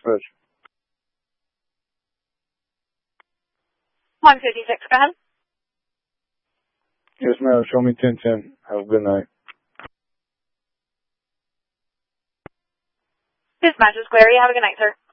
Rich. 156, go ahead. Yes, ma'am. Show me 1010. Have a good night. Dispatch is Clary. Have a good night, sir.